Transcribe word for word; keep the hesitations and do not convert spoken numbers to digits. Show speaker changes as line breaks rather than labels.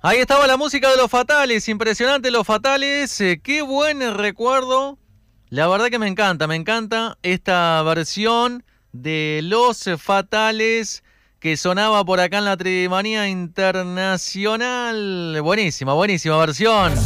Ahí estaba la música de Los Fatales, impresionante Los Fatales, eh, qué buen recuerdo. La verdad que me encanta, me encanta esta versión de Los Fatales que sonaba por acá en la Trimanía Internacional. Buenísima, buenísima versión.